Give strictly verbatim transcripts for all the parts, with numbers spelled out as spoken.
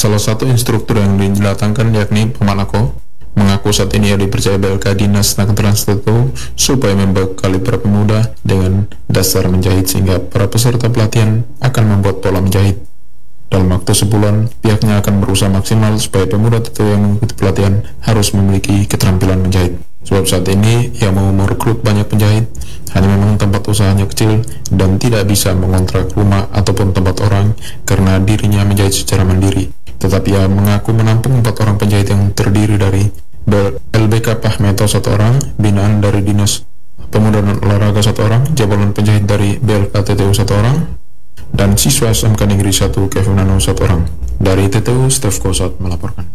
Salah satu instruktur yang didatangkan yakni Pemanako mengaku saat ini ia dipercaya B L K Dinas Tenaga Trans Tetu supaya membekali para pemuda dengan dasar menjahit sehingga para peserta pelatihan akan membuat pola menjahit. Dalam waktu sebulan, pihaknya akan berusaha maksimal supaya pemuda Tetu yang mengikuti pelatihan harus memiliki keterampilan menjahit. Sebab saat ini ia mau merekrut banyak penjahit, hanya memang tempat usahanya kecil dan tidak bisa mengontrak rumah ataupun tempat orang karena dirinya menjahit secara mandiri. Tetapi ia mengaku menampung empat orang penjahit yang terdiri dari L B K Pahmeto satu orang, binaan dari Dinas Pemuda dan Olahraga satu orang, jabalan penjahit dari B L K T T U satu orang, dan siswa S M K Negeri satu Kevin Nano satu orang. Dari T T U, Stef Kosat melaporkan.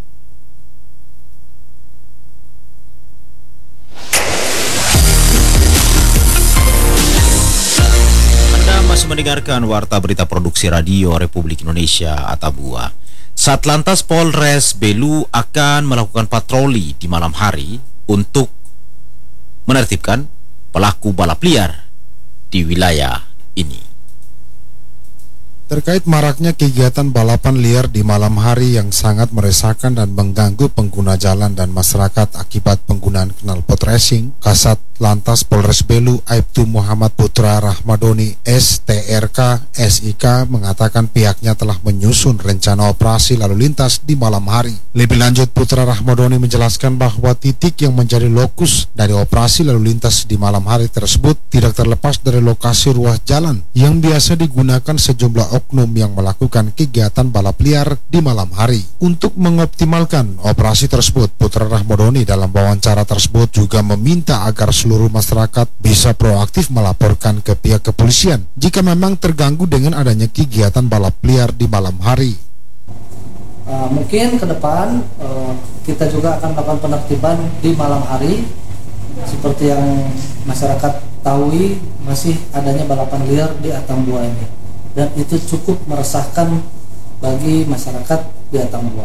Anda masih mendengarkan Warta Berita Produksi Radio Republik Indonesia Atabua. Satlantas Polres Belu akan melakukan patroli di malam hari untuk menertibkan pelaku balap liar di wilayah ini. Terkait maraknya kegiatan balapan liar di malam hari yang sangat meresahkan dan mengganggu pengguna jalan dan masyarakat akibat penggunaan knalpot racing, Kasat Lantas Polres Belu Aibtu Muhammad Putra Rahmadoni S T R K S I K mengatakan pihaknya telah menyusun rencana operasi lalu lintas di malam hari. Lebih lanjut, Putra Rahmadoni menjelaskan bahwa titik yang menjadi lokus dari operasi lalu lintas di malam hari tersebut tidak terlepas dari lokasi ruas jalan yang biasa digunakan sejumlah oknum yang melakukan kegiatan balap liar di malam hari. Untuk mengoptimalkan operasi tersebut, Putra Rahmadoni dalam wawancara tersebut juga meminta agar seluruh masyarakat bisa proaktif melaporkan ke pihak kepolisian jika memang terganggu dengan adanya kegiatan balap liar di malam hari. Uh, mungkin ke depan uh, kita juga akan melakukan penertiban di malam hari. Seperti yang masyarakat tahu, masih adanya balapan liar di Atambua ini, dan itu cukup meresahkan bagi masyarakat di Atambua.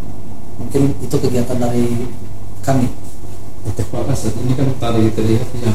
Mungkin itu kegiatan dari kami. Pak Kasat, ini kan tadi terlihat yang